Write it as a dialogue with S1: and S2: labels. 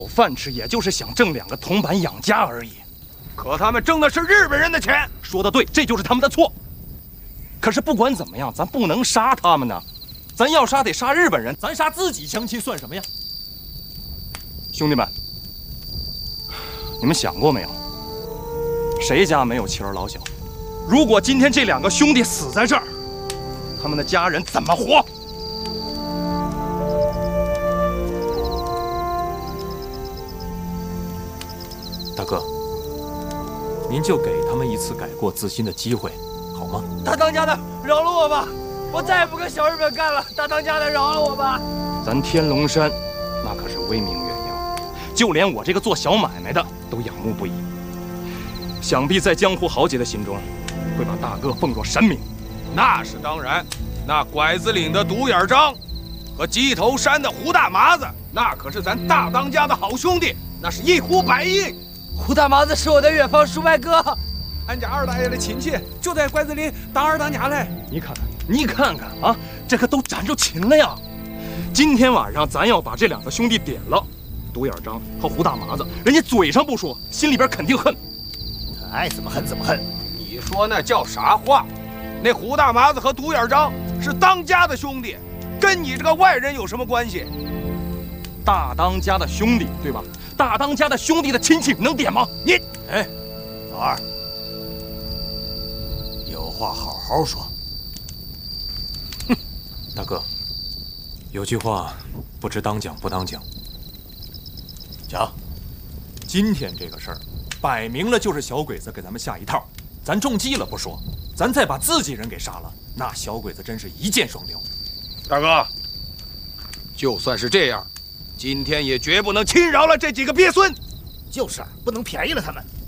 S1: 有饭吃，也就是想挣2个铜板养家而已。
S2: 可他们挣的是日本人的钱。
S1: 说的对，这就是他们的错。可是不管怎么样，咱不能杀他们呢。咱要杀得杀日本人，咱杀自己乡亲算什么呀？兄弟们，你们想过没有？谁家没有妻儿老小？如果今天这2个兄弟死在这儿，他们的家人怎么活？
S3: 大哥，您就给他们一次改过自新的机会，好吗？
S4: 大当家的，饶了我吧！我再也不跟小日本干了。大当家的，饶了我吧！
S1: 咱天龙山那可是威名远扬，就连我这个做小买卖的都仰慕不已。想必在江湖豪杰的心中，会把大哥奉若神明。
S2: 那是当然。那拐子岭的独眼张和鸡头山的胡大麻子，那可是咱大当家的好兄弟，那是一呼百应。
S4: 胡大麻子是我的远房叔伯哥，
S2: 俺家二大爷的亲戚就在拐子岭当二当家嘞。
S1: 你看看啊，这可都斩着亲了呀！今天晚上咱要把这2个兄弟点了，独眼张和胡大麻子，人家嘴上不说，心里边肯定恨。
S5: 爱怎么恨怎么恨。
S2: 你说那叫啥话？那胡大麻子和独眼张是当家的兄弟，跟你这个外人有什么关系？
S1: 大当家的兄弟，对吧？大当家的兄弟的亲戚能点吗？你，
S5: 哎，老二，有话好好说。
S3: 哼，大哥，有句话不知当讲不当讲。
S5: 讲，
S3: 今天这个事儿，摆明了就是小鬼子给咱们下一套。咱中计了不说，咱再把自己人给杀了，那小鬼子真是一箭双雕。
S2: 大哥，就算是这样，今天也绝不能轻饶了这几个鳖孙。
S5: 就是不能便宜了他们。